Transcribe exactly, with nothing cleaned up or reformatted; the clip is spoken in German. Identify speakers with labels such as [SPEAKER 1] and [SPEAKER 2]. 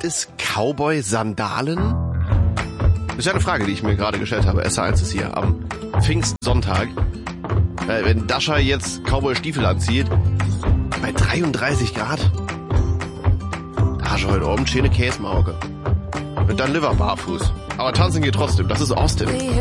[SPEAKER 1] Gibt es Cowboy-Sandalen? Das ist ja eine Frage, die ich mir gerade gestellt habe. S eins ist hier am Pfingstsonntag. Äh, wenn Dasha jetzt Cowboy-Stiefel anzieht, bei dreiunddreißig Grad, da hast du heute oben schöne Käsemauge. Und dann Liver barfuß. Aber tanzen geht trotzdem. Das ist Austin.